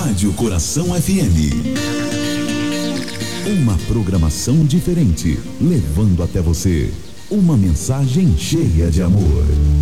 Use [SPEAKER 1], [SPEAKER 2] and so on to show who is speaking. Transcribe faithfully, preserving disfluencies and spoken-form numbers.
[SPEAKER 1] Rádio Coração F M. Uma programação diferente, levando até você uma mensagem cheia de amor.